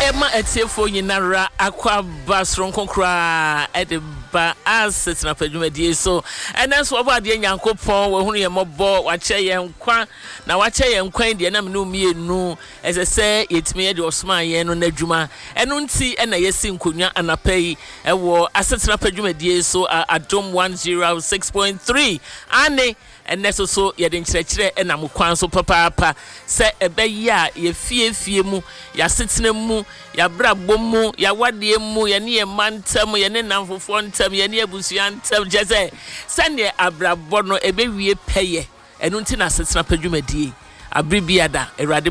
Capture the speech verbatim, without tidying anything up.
Emma etiefo nyinara akwa basron konkra edeba asset na pedwumadi so enanso obade nyankopon we hunu ye mobo wache ye nkwa na wache ye nkwan de na menu mienu esese yetime ye de osman ye no nadwuma eno nti ena yesi nkonwa anapai ewo asset na pedwumadi so adom one oh six point three ane eneso so ye de nkyerɛkyerɛ ena mokwan so papa se ebeya ye fie fie mu ya setena mu ya brabo mu ya wade mu ya ne mantam ya ne namfofo ntam ya ne abusua ntam jeze sane abrabo no ebewie peye enu nti na setena padwumadie abribiada erade